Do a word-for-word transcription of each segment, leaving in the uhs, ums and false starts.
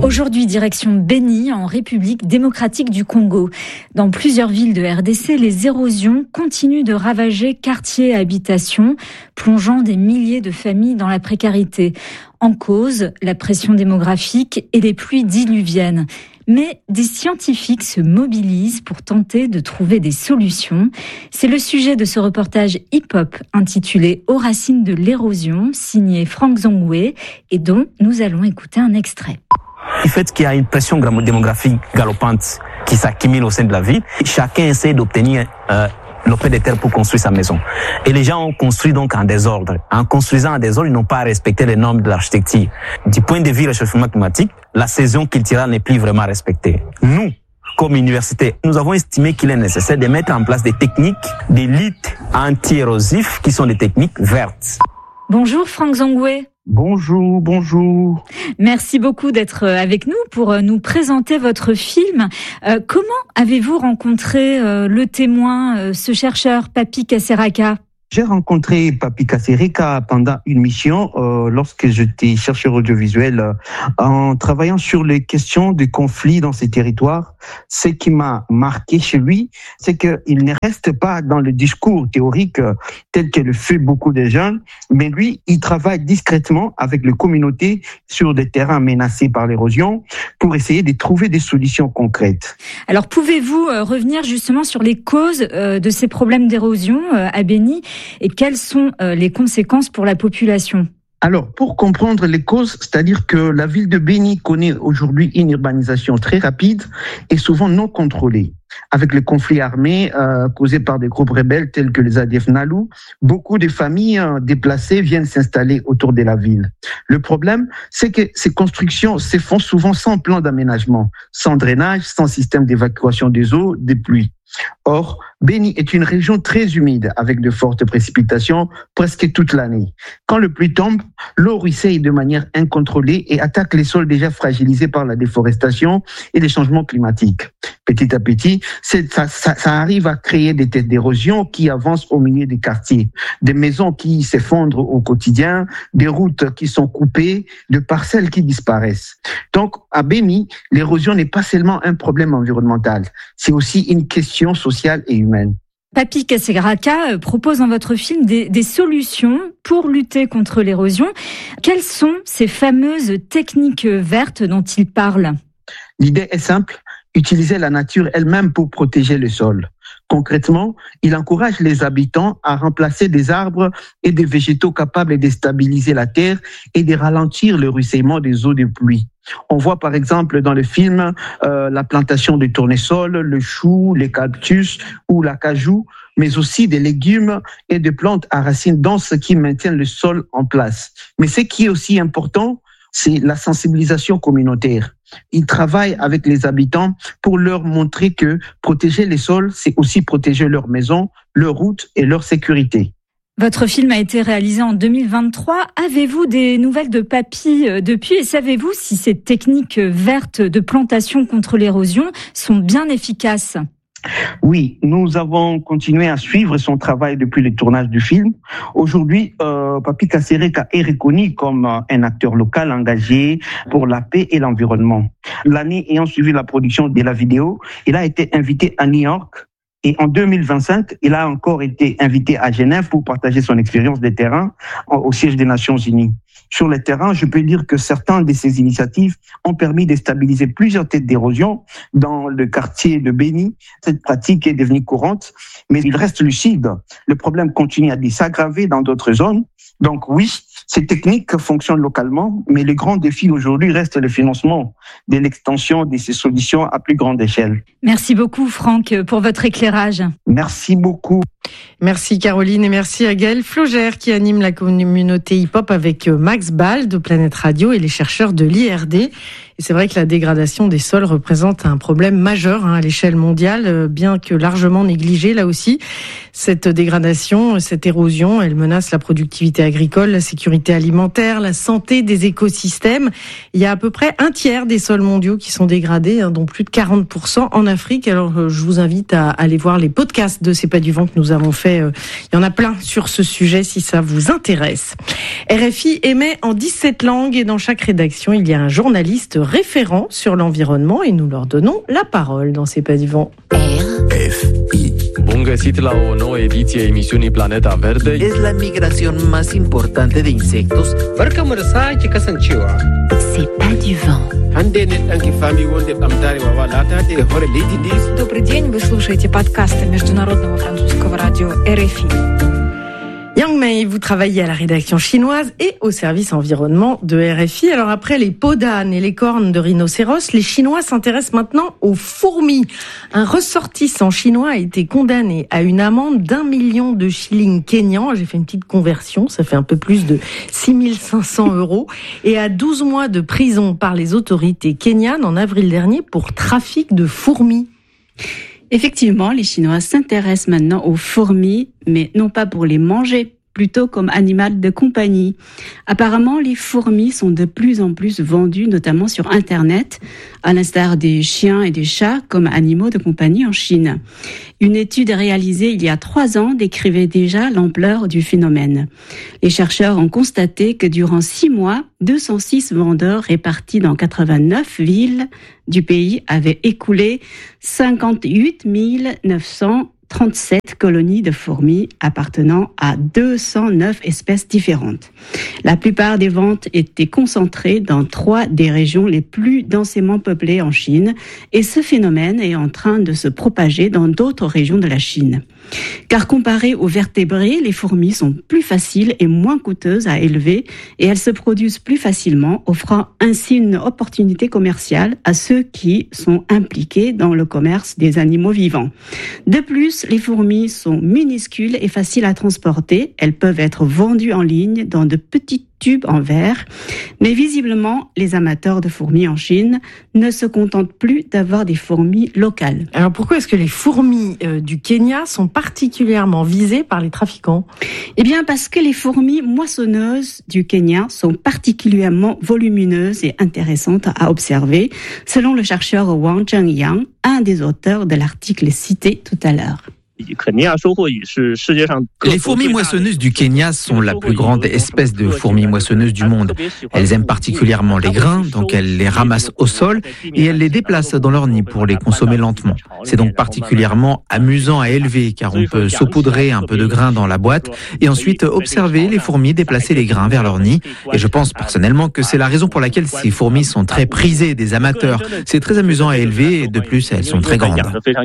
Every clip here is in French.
Aujourd'hui, direction Beni, en République démocratique du Congo. Dans plusieurs villes de R D C, les érosions continuent de ravager quartiers et habitations, plongeant des milliers de familles dans la précarité. En cause, la pression démographique et les pluies diluviennes. Mais des scientifiques se mobilisent pour tenter de trouver des solutions. C'est le sujet de ce reportage hip-hop intitulé « Aux racines de l'érosion », signé Franck Zongwe, et dont nous allons écouter un extrait. Du fait qu'il y a une pression démographique galopante qui s'accumule au sein de la ville, chacun essaie d'obtenir euh, l'opé des terres pour construire sa maison. Et les gens ont construit donc en désordre. En construisant en désordre, ils n'ont pas respecté les normes de l'architecture. Du point de vue du réchauffement climatique, la saison culturelle n'est plus vraiment respectée. Nous, comme université, nous avons estimé qu'il est nécessaire de mettre en place des techniques, des luttes anti-érosifs qui sont des techniques vertes. Bonjour Franck Zongwe. Bonjour, bonjour. Merci beaucoup d'être avec nous pour nous présenter votre film. Euh, comment avez-vous rencontré euh, le témoin, euh, ce chercheur, Papi Kasereka ? J'ai rencontré Papi Kasereka pendant une mission euh, lorsque j'étais chercheur audiovisuel euh, en travaillant sur les questions de conflits dans ces territoires. Ce qui m'a marqué chez lui, c'est qu'il ne reste pas dans le discours théorique euh, tel que le fait beaucoup de jeunes, mais lui, il travaille discrètement avec les communautés sur des terrains menacés par l'érosion pour essayer de trouver des solutions concrètes. Alors, pouvez-vous euh, revenir justement sur les causes euh, de ces problèmes d'érosion euh, à Beni ? Et quelles sont euh, les conséquences pour la population ? Alors, pour comprendre les causes, c'est-à-dire que la ville de Beni connaît aujourd'hui une urbanisation très rapide et souvent non contrôlée. Avec les conflits armés euh, causés par des groupes rebelles tels que les A D F Nalu, beaucoup de familles euh, déplacées viennent s'installer autour de la ville. Le problème, c'est que ces constructions se font souvent sans plan d'aménagement, sans drainage, sans système d'évacuation des eaux, des pluies. Or, Beni est une région très humide avec de fortes précipitations presque toute l'année. Quand le pluie tombe, l'eau ruisselle de manière incontrôlée et attaque les sols déjà fragilisés par la déforestation et les changements climatiques. Petit à petit, c'est, ça, ça, ça arrive à créer des têtes d'érosion qui avancent au milieu des quartiers, des maisons qui s'effondrent au quotidien, des routes qui sont coupées, de parcelles qui disparaissent. Donc, à Beni, l'érosion n'est pas seulement un problème environnemental, c'est aussi une question sociale et humaine. Papi Kasereka propose dans votre film des, des solutions pour lutter contre l'érosion. Quelles sont ces fameuses techniques vertes dont il parle ? L'idée est simple, utiliser la nature elle-même pour protéger le sol. Concrètement, il encourage les habitants à remplacer des arbres et des végétaux capables de stabiliser la terre et de ralentir le ruissellement des eaux de pluie. On voit par exemple dans le film euh, la plantation de tournesol, le chou, les cactus ou l'acajou, mais aussi des légumes et des plantes à racines denses qui maintiennent le sol en place. Mais ce qui est aussi important, c'est la sensibilisation communautaire. Ils travaillent avec les habitants pour leur montrer que protéger les sols, c'est aussi protéger leurs maisons, leurs routes et leur sécurité. Votre film a été réalisé en deux mille vingt-trois. Avez-vous des nouvelles de Papi depuis et savez-vous si ces techniques vertes de plantation contre l'érosion sont bien efficaces ? Oui, nous avons continué à suivre son travail depuis le tournage du film. Aujourd'hui, euh, Papi Kasereka est reconnu comme un acteur local engagé pour la paix et l'environnement. L'année ayant suivi la production de la vidéo, il a été invité à New York. Et en deux mille vingt-cinq, il a encore été invité à Genève pour partager son expérience de terrain au siège des Nations Unies. Sur le terrain, je peux dire que certaines de ces initiatives ont permis de stabiliser plusieurs têtes d'érosion dans le quartier de Beni. Cette pratique est devenue courante, mais il reste lucide. Le problème continue à s'aggraver dans d'autres zones. Donc oui, ces techniques fonctionnent localement, mais le grand défi aujourd'hui reste le financement de l'extension de ces solutions à plus grande échelle. Merci beaucoup Franck pour votre éclairage. Merci beaucoup. Merci Caroline et merci à Gaël Flogère qui anime la communauté hip-hop avec Max Ball de Planète Radio et les chercheurs de l'I R D. Et c'est vrai que la dégradation des sols représente un problème majeur hein, à l'échelle mondiale, bien que largement négligé là aussi. Cette dégradation, cette érosion, elle menace la productivité agricole, la sécurité alimentaire, la santé des écosystèmes. Il y a à peu près un tiers des sols mondiaux qui sont dégradés, hein, dont plus de quarante pour cent en Afrique. Alors je vous invite à aller voir les podcasts de C'est pas du vent que nous avons fait. Il y en a plein sur ce sujet si ça vous intéresse. R F I émet en dix-sept langues et dans chaque rédaction, il y a un journaliste référents sur l'environnement et nous leur donnons la parole dans C'est pas du vent. R F I. Bun găsit la o nouă ediție a emisiunii Planeta Verde. Es la migración más importante de insectos. Barkamu da sake kasancewa. C'est pas du vent. Hande ne ɗanki fami wonde ɓamtare wawa latade e hoore leydi ndi. Добрый день, вы слушаете подкасты Международного французского радио эр эф и. Yang Mei, vous travaillez à la rédaction chinoise et au service environnement de R F I. Alors après les peaux d'âne et les cornes de rhinocéros, les Chinois s'intéressent maintenant aux fourmis. Un ressortissant chinois a été condamné à une amende d'un million de shillings kenyans. J'ai fait une petite conversion, ça fait un peu plus de six mille cinq cents euros. Et à douze mois de prison par les autorités kenyanes en avril dernier pour trafic de fourmis. Effectivement, les Chinois s'intéressent maintenant aux fourmis, mais non pas pour les manger, plutôt comme animal de compagnie. Apparemment, les fourmis sont de plus en plus vendues, notamment sur Internet, à l'instar des chiens et des chats comme animaux de compagnie en Chine. Une étude réalisée il y a trois ans décrivait déjà l'ampleur du phénomène. Les chercheurs ont constaté que durant six mois, deux cent six vendeurs répartis dans quatre-vingt-neuf villes du pays avaient écoulé cinquante-huit mille neuf cent trente-sept colonies de fourmis appartenant à deux cent neuf espèces différentes. La plupart des ventes étaient concentrées dans trois des régions les plus densément peuplées en Chine et ce phénomène est en train de se propager dans d'autres régions de la Chine. Car comparées aux vertébrés, les fourmis sont plus faciles et moins coûteuses à élever et elles se produisent plus facilement, offrant ainsi une opportunité commerciale à ceux qui sont impliqués dans le commerce des animaux vivants. De plus, les fourmis sont minuscules et faciles à transporter. Elles peuvent être vendues en ligne dans de petits tubes en verre. Mais visiblement, les amateurs de fourmis en Chine ne se contentent plus d'avoir des fourmis locales. Alors pourquoi est-ce que les fourmis euh, du Kenya sont particulièrement visées par les trafiquants ? Eh bien parce que les fourmis moissonneuses du Kenya sont particulièrement volumineuses et intéressantes à observer, selon le chercheur Wang Zhengyang, un des auteurs de l'article cité tout à l'heure. Les fourmis moissonneuses du Kenya sont la plus grande espèce de fourmis moissonneuses du monde. Elles aiment particulièrement les grains, donc elles les ramassent au sol et elles les déplacent dans leur nid pour les consommer lentement. C'est donc particulièrement amusant à élever car on peut saupoudrer un peu de grains dans la boîte et ensuite observer les fourmis déplacer les grains vers leur nid. Et je pense personnellement que c'est la raison pour laquelle ces fourmis sont très prisées des amateurs. C'est très amusant à élever et de plus elles sont très grandes.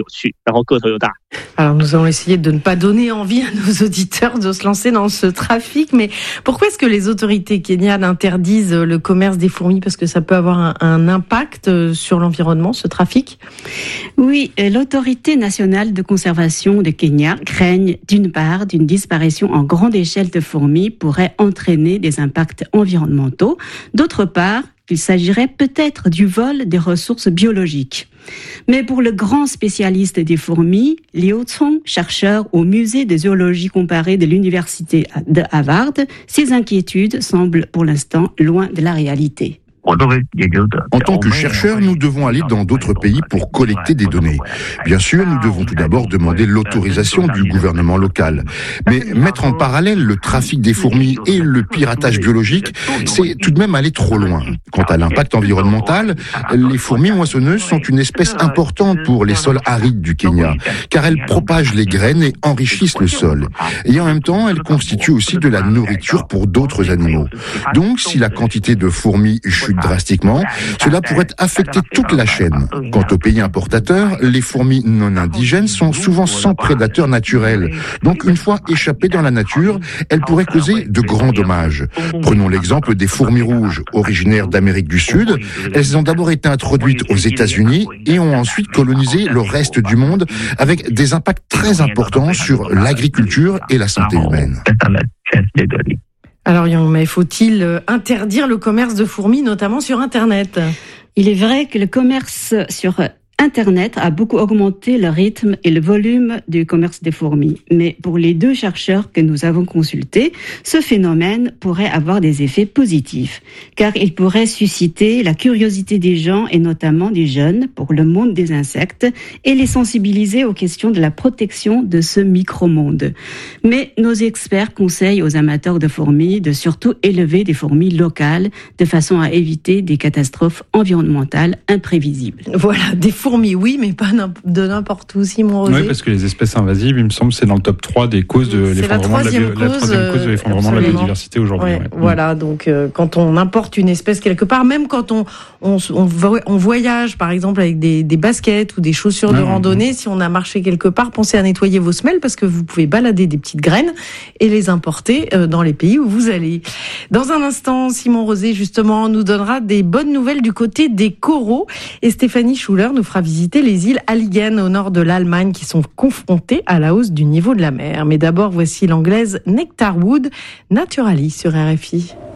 Alors nous allons essayer de ne pas donner envie à nos auditeurs de se lancer dans ce trafic, mais pourquoi est-ce que les autorités kenyanes interdisent le commerce des fourmis ? Parce que ça peut avoir un, un impact sur l'environnement, ce trafic ? Oui, l'autorité nationale de conservation de Kenya craignent d'une part d'une disparition en grande échelle de fourmis pourrait entraîner des impacts environnementaux, d'autre part qu'il s'agirait peut-être du vol des ressources biologiques. Mais pour le grand spécialiste des fourmis, Liu Cong, chercheur au musée de zoologie comparée de l'université de Harvard, ces inquiétudes semblent pour l'instant loin de la réalité. En tant que chercheurs, nous devons aller dans d'autres pays pour collecter des données. Bien sûr, nous devons tout d'abord demander l'autorisation du gouvernement local. Mais mettre en parallèle le trafic des fourmis et le piratage biologique, c'est tout de même aller trop loin. Quant à l'impact environnemental, les fourmis moissonneuses sont une espèce importante pour les sols arides du Kenya, car elles propagent les graines et enrichissent le sol. Et en même temps, elles constituent aussi de la nourriture pour d'autres animaux. Donc, si la quantité de fourmis chute drastiquement, cela pourrait affecter toute la chaîne. Quant aux pays importateurs, les fourmis non indigènes sont souvent sans prédateurs naturels. Donc, une fois échappées dans la nature, elles pourraient causer de grands dommages. Prenons l'exemple des fourmis rouges, originaires d'Amérique du Sud. Elles ont d'abord été introduites aux États-Unis et ont ensuite colonisé le reste du monde avec des impacts très importants sur l'agriculture et la santé humaine. Alors, mais faut-il interdire le commerce de fourmis, notamment sur Internet ? Il est vrai que le commerce sur Internet a beaucoup augmenté le rythme et le volume du commerce des fourmis. Mais pour les deux chercheurs que nous avons consultés, ce phénomène pourrait avoir des effets positifs, car il pourrait susciter la curiosité des gens et notamment des jeunes pour le monde des insectes et les sensibiliser aux questions de la protection de ce micro-monde. Mais nos experts conseillent aux amateurs de fourmis de surtout élever des fourmis locales de façon à éviter des catastrophes environnementales imprévisibles. Voilà, des fourmis, oui, mais pas de n'importe où, Simon Rosé. Oui, parce que les espèces invasives, il me semble, c'est dans le top trois des causes de c'est l'effondrement, la troisième, de, la, cause, la troisième cause de l'effondrement absolument. de la biodiversité aujourd'hui. Ouais, ouais. Voilà, donc euh, quand on importe une espèce quelque part, même quand on, on, on, on voyage, par exemple, avec des, des baskets ou des chaussures de ah, randonnée, oui. si on a marché quelque part, pensez à nettoyer vos semelles parce que vous pouvez balader des petites graines et les importer euh, dans les pays où vous allez. Dans un instant, Simon Rosé, justement, nous donnera des bonnes nouvelles du côté des coraux et Stéphanie Schuller nous fera visiter les îles Alligen au nord de l'Allemagne qui sont confrontées à la hausse du niveau de la mer. Mais d'abord, voici l'anglaise Nectarwood, Naturalis sur R F I.